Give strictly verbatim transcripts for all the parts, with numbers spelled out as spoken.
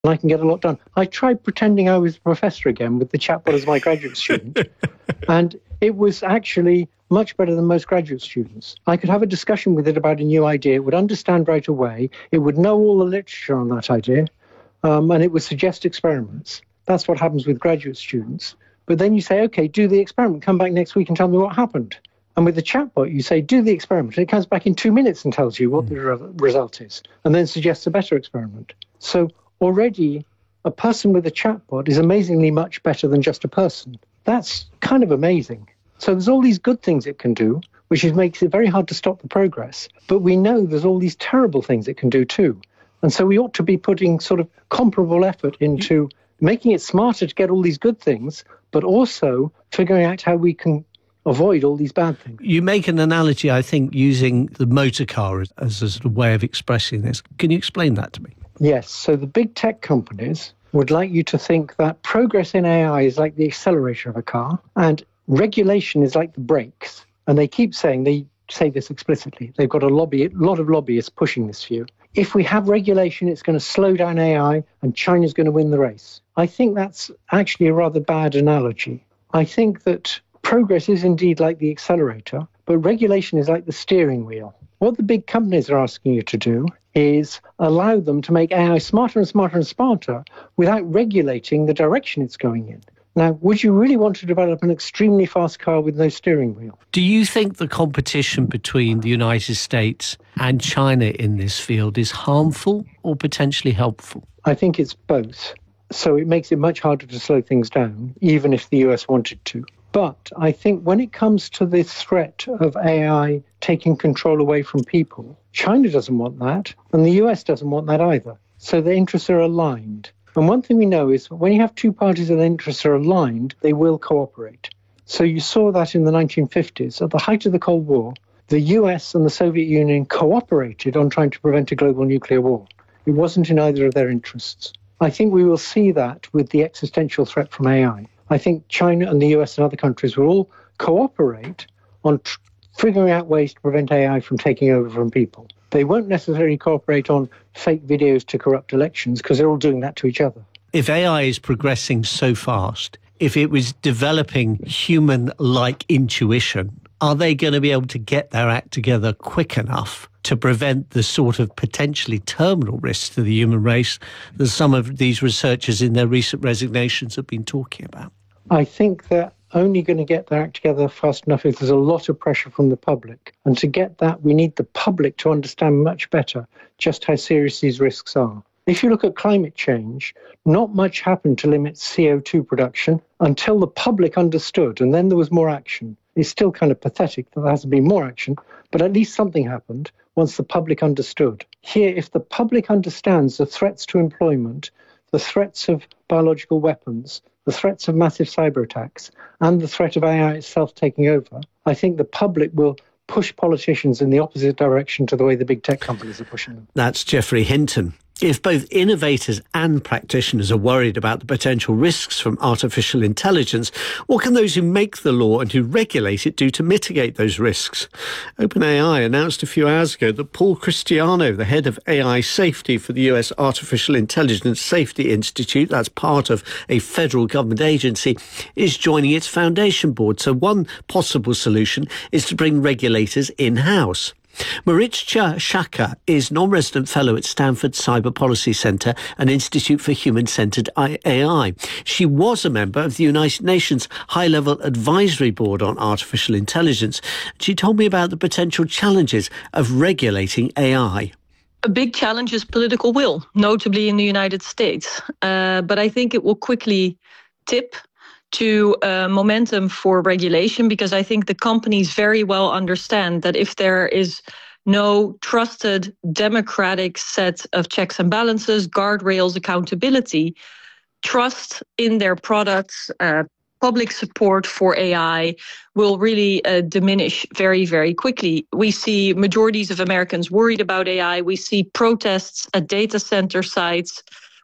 and I can get a lot done. I tried pretending I was a professor again with the chatbot as my graduate student, and it was actually much better than most graduate students. I could have a discussion with it about a new idea. It would understand right away. It would know all the literature on that idea, um, and it would suggest experiments. That's what happens with graduate students. But then you say, okay, do the experiment. Come back next week and tell me what happened. And with the chatbot, you say, do the experiment. And it comes back in two minutes and tells you what the re- result is, and then suggests a better experiment. So already a person with a chatbot is amazingly much better than just a person. That's kind of amazing. So there's all these good things it can do, which is, makes it very hard to stop the progress. But we know there's all these terrible things it can do too. And so we ought to be putting sort of comparable effort into making it smarter to get all these good things, but also figuring out how we can avoid all these bad things. You make an analogy, I think, using the motor car as, as a sort of way of expressing this. Can you explain that to me? Yes. So the big tech companies would like you to think that progress in A I is like the accelerator of a car and regulation is like the brakes. And they keep saying, they say this explicitly, they've got a lobby, a lot of lobbyists pushing this view. If we have regulation, it's going to slow down A I and China's going to win the race. I think that's actually a rather bad analogy. I think that progress is indeed like the accelerator, but regulation is like the steering wheel. What the big companies are asking you to do is allow them to make A I smarter and smarter and smarter without regulating the direction it's going in. Now, would you really want to develop an extremely fast car with no steering wheel? Do you think the competition between the United States and China in this field is harmful or potentially helpful? I think it's both. So it makes it much harder to slow things down, even if the U S wanted to. But I think when it comes to the threat of A I taking control away from people, China doesn't want that, and the U S doesn't want that either. So the interests are aligned. And one thing we know is when you have two parties and their interests are aligned, they will cooperate. So you saw that in the nineteen fifties. At the height of the Cold War, the U S and the Soviet Union cooperated on trying to prevent a global nuclear war. It wasn't in either of their interests. I think we will see that with the existential threat from A I. I think China and the U S and other countries will all cooperate on tr- figuring out ways to prevent A I from taking over from people. They won't necessarily cooperate on fake videos to corrupt elections because they're all doing that to each other. If A I is progressing so fast, if it was developing human-like intuition, are they going to be able to get their act together quick enough to prevent the sort of potentially terminal risks to the human race that some of these researchers in their recent resignations have been talking about? I think they're only going to get their act together fast enough if there's a lot of pressure from the public. And to get that, we need the public to understand much better just how serious these risks are. If you look at climate change, not much happened to limit C O two production until the public understood, and then there was more action. It's still kind of pathetic that there hasn't been more action, but at least something happened once the public understood. Here, if the public understands the threats to employment, the threats of biological weapons, the threats of massive cyber attacks, and the threat of A I itself taking over, I think the public will push politicians in the opposite direction to the way the big tech companies are pushing them. That's Geoffrey Hinton. If both innovators and practitioners are worried about the potential risks from artificial intelligence, what can those who make the law and who regulate it do to mitigate those risks? OpenAI announced a few hours ago that Paul Cristiano, the head of A I safety for the U S Artificial Intelligence Safety Institute, that's part of a federal government agency, is joining its foundation board. So one possible solution is to bring regulators in-house. Marichka Shaka is non-resident fellow at Stanford Cyber Policy Center and Institute for Human-Centered A I. She was a member of the United Nations High-Level Advisory Board on Artificial Intelligence. She told me about the potential challenges of regulating A I. A big challenge is political will, notably in the United States. Uh, but I think it will quickly tip to uh, momentum for regulation, because I think the companies very well understand that if there is no trusted democratic set of checks and balances, guardrails, accountability, trust in their products, uh, public support for A I will really uh, diminish very, very quickly. We see majorities of Americans worried about A I. We see protests at data center sites.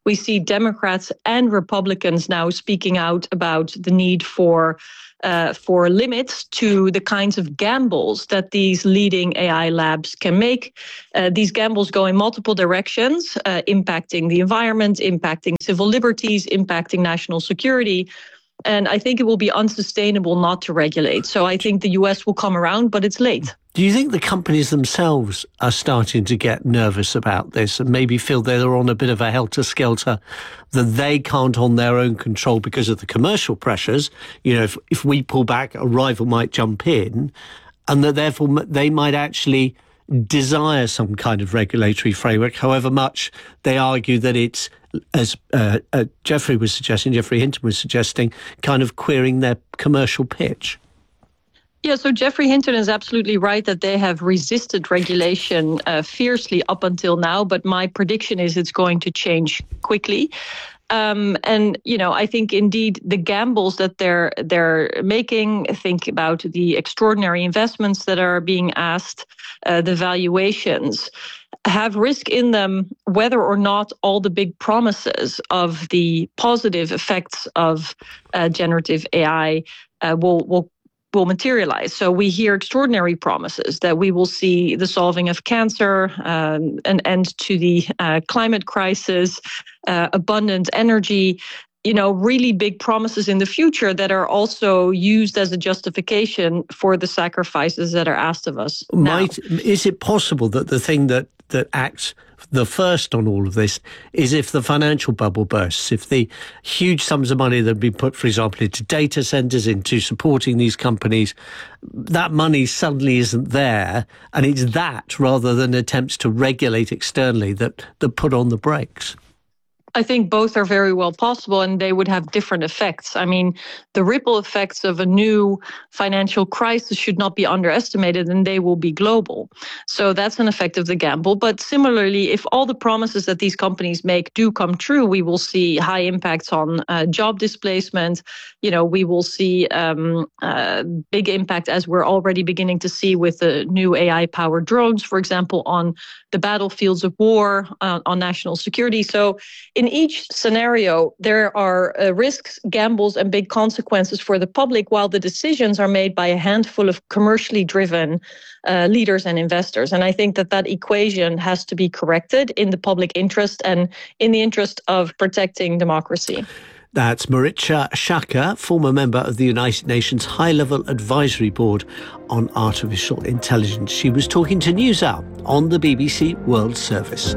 we see Democrats and Republicans now speaking out about the need for Uh, for limits to the kinds of gambles that these leading A I labs can make. Uh, these gambles go in multiple directions, uh, impacting the environment, impacting civil liberties, impacting national security. And I think it will be unsustainable not to regulate. So I think the U S will come around, but it's late. Do you think the companies themselves are starting to get nervous about this and maybe feel they're on a bit of a helter-skelter that they can't on their own control because of the commercial pressures? You know, if, if we pull back, a rival might jump in, and that therefore they might actually desire some kind of regulatory framework, however much they argue that it's, as uh, uh, Geoffrey was suggesting, Geoffrey Hinton was suggesting, kind of queering their commercial pitch. Yeah, so Geoffrey Hinton is absolutely right that they have resisted regulation uh, fiercely up until now, but my prediction is it's going to change quickly. Um, and, you know, I think indeed the gambles that they're they're making, think about the extraordinary investments that are being asked, uh, the valuations, have risk in them, whether or not all the big promises of the positive effects of uh, generative A I uh, will will will materialize. So we hear extraordinary promises that we will see the solving of cancer, um, an end to the uh, climate crisis, uh, abundant energy, you know, really big promises in the future that are also used as a justification for the sacrifices that are asked of us. Might, is it possible that the thing that, that acts the first on all of this is if the financial bubble bursts, if the huge sums of money that have been put, for example, into data centers, into supporting these companies, that money suddenly isn't there, and it's that rather than attempts to regulate externally that, that put on the brakes? I think both are very well possible, and they would have different effects. I mean, the ripple effects of a new financial crisis should not be underestimated, and they will be global. So that's an effect of the gamble. But similarly, if all the promises that these companies make do come true, we will see high impacts on uh, job displacement. You know, we will see um, uh, big impact, as we're already beginning to see with the new A I-powered drones, for example, on the battlefields of war, uh, on national security. So in each scenario, there are uh, risks, gambles, and big consequences for the public, while the decisions are made by a handful of commercially driven uh, leaders and investors. And I think that that equation has to be corrected in the public interest and in the interest of protecting democracy. That's Marietje Schaake, former member of the United Nations High-Level Advisory Board on Artificial Intelligence. She was talking to NewsHour on the B B C World Service.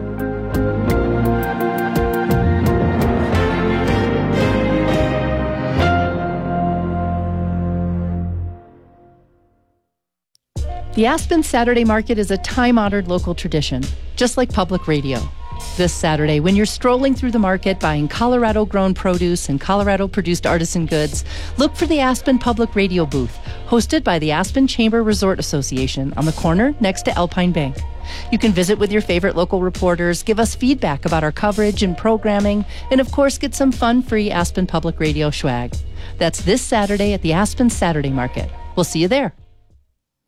The Aspen Saturday Market is a time-honored local tradition, just like public radio. This Saturday, when you're strolling through the market buying Colorado-grown produce and Colorado-produced artisan goods, look for the Aspen Public Radio booth, hosted by the Aspen Chamber Resort Association on the corner next to Alpine Bank. You can visit with your favorite local reporters, give us feedback about our coverage and programming, and of course get some fun, free Aspen Public Radio swag. That's this Saturday at the Aspen Saturday Market. We'll see you there.